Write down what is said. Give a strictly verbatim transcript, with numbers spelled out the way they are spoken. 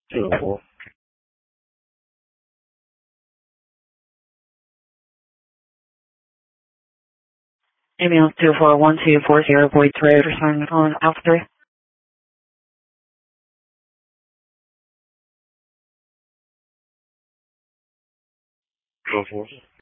two four. Email two four one two four zero point three percent on Alpha three. Two four.